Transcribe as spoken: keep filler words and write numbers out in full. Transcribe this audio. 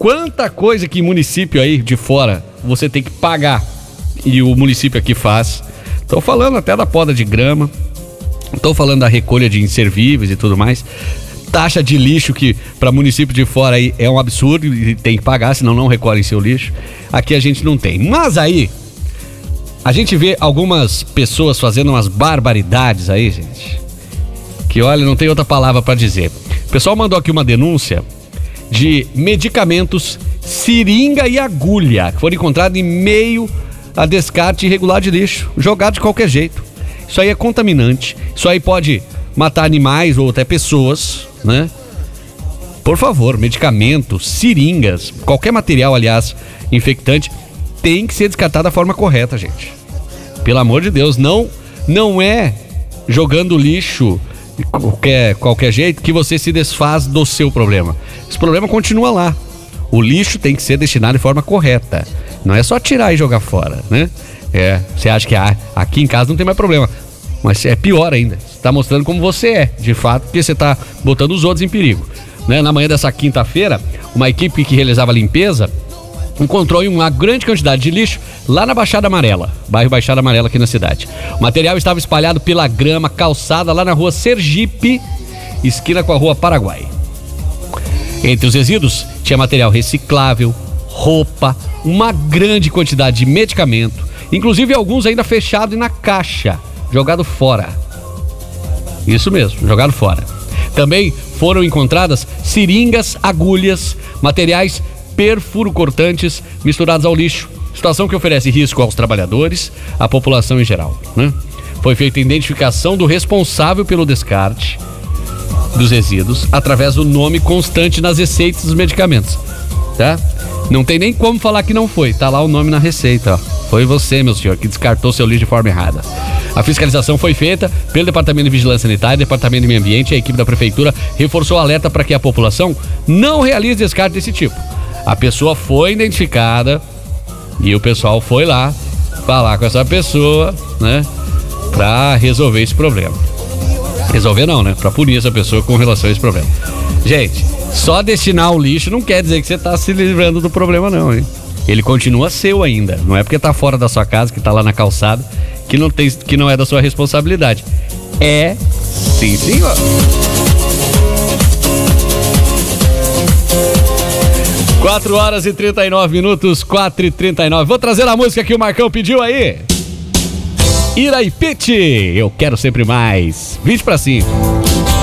quanta coisa que município aí de fora você tem que pagar e o município aqui faz. Tô falando até da poda de grama, tô falando da recolha de inservíveis e tudo mais. Taxa de lixo que para município de fora aí é um absurdo e tem que pagar, senão não recolhem seu lixo. Aqui a gente não tem. Mas aí a gente vê algumas pessoas fazendo umas barbaridades aí, gente, que olha, não tem outra palavra para dizer. O pessoal mandou aqui uma denúncia de medicamentos, seringa e agulha que foram encontrados em meio a descarte irregular de lixo, jogado de qualquer jeito. Isso aí é contaminante, isso aí pode matar animais ou até pessoas, né? Por favor, medicamentos, seringas, qualquer material, aliás, infectante, tem que ser descartado da forma correta, gente. Pelo amor de Deus, não, não é jogando lixo de qualquer, qualquer jeito que você se desfaz do seu problema. Esse problema continua lá. O lixo tem que ser destinado de forma correta. Não é só tirar e jogar fora, né? É, você acha que ah, aqui em casa não tem mais problema. Mas é pior ainda. Você está mostrando como você é, de fato, porque você está botando os outros em perigo. Né? Na manhã dessa quinta-feira, uma equipe que realizava a limpeza encontrou uma grande quantidade de lixo lá na Baixada Amarela, bairro Baixada Amarela aqui na cidade. O material estava espalhado pela grama, calçada lá na rua Sergipe, esquina com a rua Paraguai. Entre os resíduos tinha material reciclável, roupa, uma grande quantidade de medicamento, inclusive alguns ainda fechados na caixa, jogado fora. Isso mesmo, jogado fora. Também foram encontradas seringas, agulhas, materiais perfuro-cortantes misturados ao lixo, situação que oferece risco aos trabalhadores, à população em geral, né? Foi feita a identificação do responsável pelo descarte dos resíduos através do nome constante nas receitas dos medicamentos, tá? Não tem nem como falar que não foi, tá lá o nome na receita, ó. Foi você, meu senhor, que descartou seu lixo de forma errada. A fiscalização foi feita pelo Departamento de Vigilância Sanitária, Departamento de Meio Ambiente e a equipe da Prefeitura reforçou o alerta para que a população não realize descarte desse tipo. A pessoa foi identificada e o pessoal foi lá falar com essa pessoa, né, pra resolver esse problema. Resolver não, né? Pra punir essa pessoa com relação a esse problema. Gente, só destinar o lixo não quer dizer que você tá se livrando do problema não, hein? Ele continua seu ainda. Não é porque tá fora da sua casa, que tá lá na calçada, que não, tem, que não é da sua responsabilidade. É, sim, senhor. quatro horas e trinta e nove minutos, quatro e trinta e nove. Vou trazer a música que o Marcão pediu aí. Ira e Pete, eu quero sempre mais. vinte pra cima.